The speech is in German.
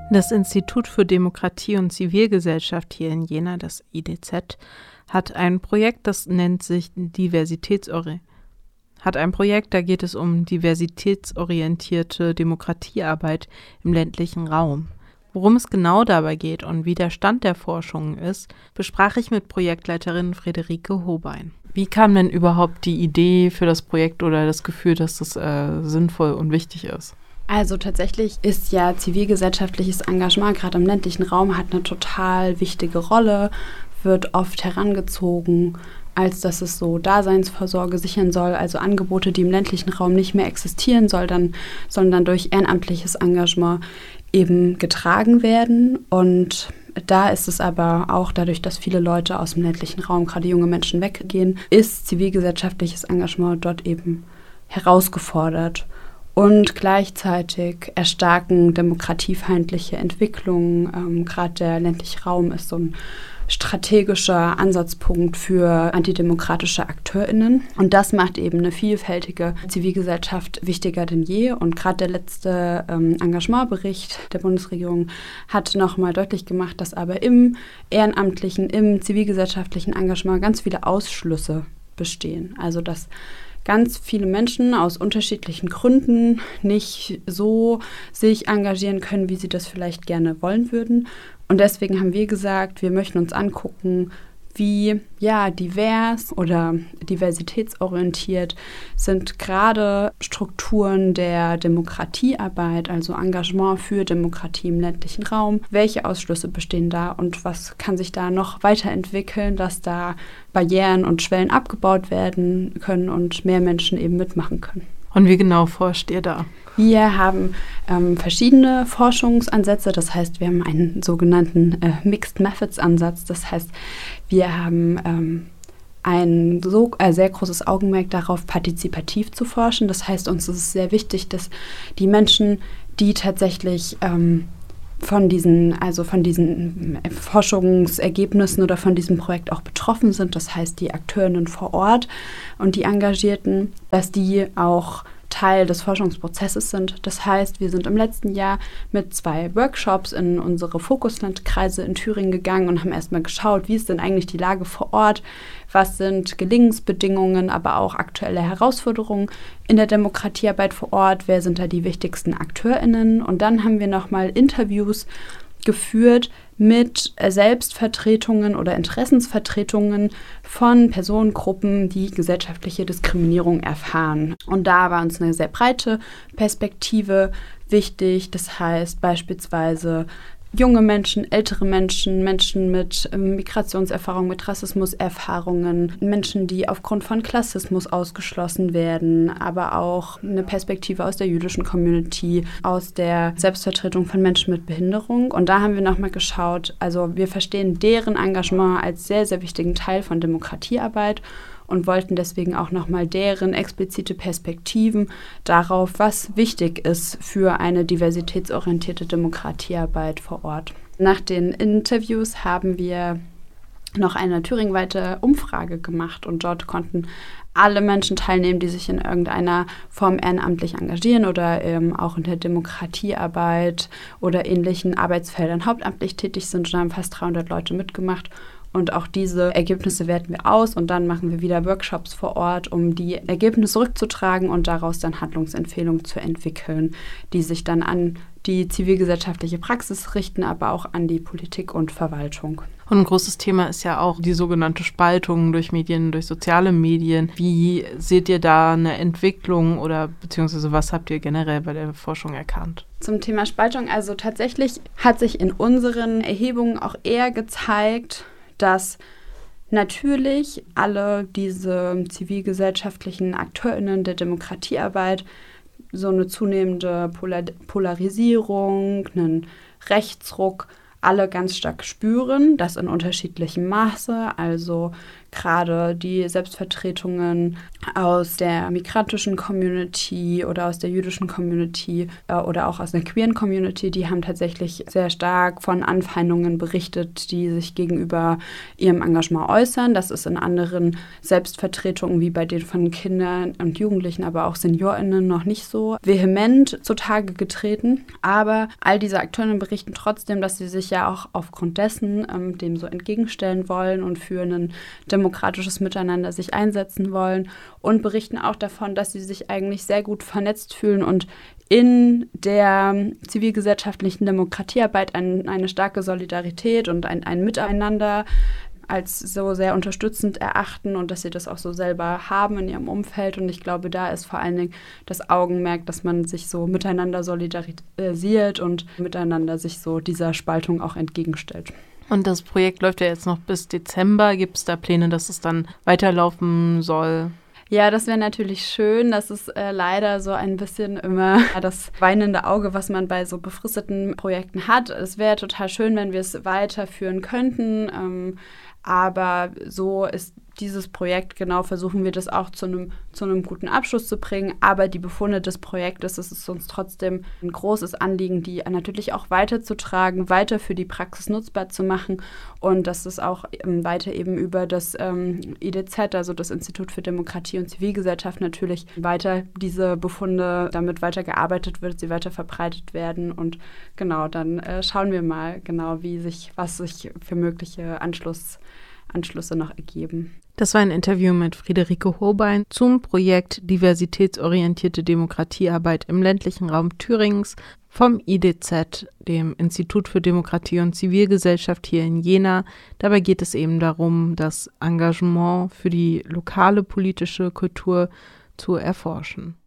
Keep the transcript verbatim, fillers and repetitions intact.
Das Institut für Demokratie und Zivilgesellschaft hier in Jena, das I D Z, hat ein Projekt, das nennt sich Diversitätsori- hat ein Projekt, da geht es um diversitätsorientierte Demokratiearbeit im ländlichen Raum. Worum es genau dabei geht und wie der Stand der Forschung ist, besprach ich mit Projektleiterin Friederike Hobein. Wie kam denn überhaupt die Idee für das Projekt oder das Gefühl, dass das äh, sinnvoll und wichtig ist? Also tatsächlich ist ja zivilgesellschaftliches Engagement, gerade im ländlichen Raum, hat eine total wichtige Rolle, wird oft herangezogen, als dass es so Daseinsvorsorge sichern soll, also Angebote, die im ländlichen Raum nicht mehr existieren soll, dann, sollen dann durch ehrenamtliches Engagement eben getragen werden. Und da ist es aber auch dadurch, dass viele Leute aus dem ländlichen Raum, gerade junge Menschen, weggehen, ist zivilgesellschaftliches Engagement dort eben herausgefordert. Und gleichzeitig erstarken demokratiefeindliche Entwicklungen. Ähm, Gerade der ländliche Raum ist so ein strategischer Ansatzpunkt für antidemokratische AkteurInnen. Und das macht eben eine vielfältige Zivilgesellschaft wichtiger denn je. Und gerade der letzte ähm, Engagementbericht der Bundesregierung hat nochmal deutlich gemacht, dass aber im ehrenamtlichen, im zivilgesellschaftlichen Engagement ganz viele Ausschlüsse bestehen. Also dass ganz viele Menschen aus unterschiedlichen Gründen nicht so sich engagieren können, wie sie das vielleicht gerne wollen würden. Und deswegen haben wir gesagt, wir möchten uns angucken, wie ja, divers oder diversitätsorientiert sind gerade Strukturen der Demokratiearbeit, also Engagement für Demokratie im ländlichen Raum. Welche Ausschlüsse bestehen da und was kann sich da noch weiterentwickeln, dass da Barrieren und Schwellen abgebaut werden können und mehr Menschen eben mitmachen können. Und wie genau forscht ihr da? Wir haben ähm, verschiedene Forschungsansätze, das heißt, wir haben einen sogenannten äh, Mixed Methods Ansatz, das heißt, wir haben ähm, ein so äh, sehr großes Augenmerk darauf, partizipativ zu forschen. Das heißt, uns ist es sehr wichtig, dass die Menschen, die tatsächlich ähm, von diesen, also von diesen Forschungsergebnissen oder von diesem Projekt auch betroffen sind, das heißt, die Akteurinnen vor Ort und die Engagierten, dass die auch Teil des Forschungsprozesses sind. Das heißt, wir sind im letzten Jahr mit zwei Workshops in unsere Fokuslandkreise in Thüringen gegangen und haben erstmal geschaut, wie ist denn eigentlich die Lage vor Ort, was sind Gelingensbedingungen, aber auch aktuelle Herausforderungen in der Demokratiearbeit vor Ort, wer sind da die wichtigsten AkteurInnen. Und dann haben wir nochmal Interviews geführt mit Selbstvertretungen oder Interessensvertretungen von Personengruppen, die gesellschaftliche Diskriminierung erfahren. Und da war uns eine sehr breite Perspektive wichtig. Das heißt beispielsweise junge Menschen, ältere Menschen, Menschen mit ähm, Migrationserfahrung, mit Rassismuserfahrungen, Menschen, die aufgrund von Klassismus ausgeschlossen werden, aber auch eine Perspektive aus der jüdischen Community, aus der Selbstvertretung von Menschen mit Behinderung. Und da haben wir nochmal geschaut, also wir verstehen deren Engagement als sehr, sehr wichtigen Teil von Demokratiearbeit und wollten deswegen auch nochmal deren explizite Perspektiven darauf, was wichtig ist für eine diversitätsorientierte Demokratiearbeit vor Ort. Nach den Interviews haben wir noch eine thüringenweite Umfrage gemacht und dort konnten alle Menschen teilnehmen, die sich in irgendeiner Form ehrenamtlich engagieren oder ähm, auch in der Demokratiearbeit oder ähnlichen Arbeitsfeldern hauptamtlich tätig sind. Und da haben fast dreihundert Leute mitgemacht. Und auch diese Ergebnisse werten wir aus und dann machen wir wieder Workshops vor Ort, um die Ergebnisse zurückzutragen und daraus dann Handlungsempfehlungen zu entwickeln, die sich dann an die zivilgesellschaftliche Praxis richten, aber auch an die Politik und Verwaltung. Und ein großes Thema ist ja auch die sogenannte Spaltung durch Medien, durch soziale Medien. Wie seht ihr da eine Entwicklung oder beziehungsweise was habt ihr generell bei der Forschung erkannt? Zum Thema Spaltung, also tatsächlich hat sich in unseren Erhebungen auch eher gezeigt, dass natürlich alle diese zivilgesellschaftlichen AkteurInnen der Demokratiearbeit so eine zunehmende Polar- Polarisierung, einen Rechtsruck alle ganz stark spüren, das in unterschiedlichem Maße. Also gerade die Selbstvertretungen aus der migrantischen Community oder aus der jüdischen Community äh, oder auch aus der queeren Community, die haben tatsächlich sehr stark von Anfeindungen berichtet, die sich gegenüber ihrem Engagement äußern. Das ist in anderen Selbstvertretungen wie bei den von Kindern und Jugendlichen, aber auch SeniorInnen noch nicht so vehement zutage getreten. Aber all diese Akteurinnen berichten trotzdem, dass sie sich ja auch aufgrund dessen ähm, dem so entgegenstellen wollen und für ein demokratisches Miteinander sich einsetzen wollen und berichten auch davon, dass sie sich eigentlich sehr gut vernetzt fühlen und in der zivilgesellschaftlichen Demokratiearbeit ein, eine starke Solidarität und ein, ein Miteinander als so sehr unterstützend erachten und dass sie das auch so selber haben in ihrem Umfeld. Und ich glaube, da ist vor allen Dingen das Augenmerk, dass man sich so miteinander solidarisiert und miteinander sich so dieser Spaltung auch entgegenstellt. Und das Projekt läuft ja jetzt noch bis Dezember. Gibt es da Pläne, dass es dann weiterlaufen soll? Ja, das wäre natürlich schön. Das ist äh, leider so ein bisschen immer das weinende Auge, was man bei so befristeten Projekten hat. Es wäre total schön, wenn wir es weiterführen könnten. Ähm, aber so ist dieses Projekt, genau, versuchen wir das auch zu einem zu einem guten Abschluss zu bringen. Aber die Befunde des Projektes, es ist uns trotzdem ein großes Anliegen, die natürlich auch weiterzutragen, weiter für die Praxis nutzbar zu machen und dass es auch ähm, weiter eben über das ähm, I D Z, also das Institut für Demokratie und Zivilgesellschaft, natürlich weiter diese Befunde, damit weiter gearbeitet wird, sie weiter verbreitet werden. Und genau, dann äh, schauen wir mal genau, wie sich, was sich für mögliche Anschluss Anschlüsse noch ergeben. Das war ein Interview mit Friederike Hobein zum Projekt Diversitätsorientierte Demokratiearbeit im ländlichen Raum Thüringens vom I D Z, dem Institut für Demokratie und Zivilgesellschaft hier in Jena. Dabei geht es eben darum, das Engagement für die lokale politische Kultur zu erforschen.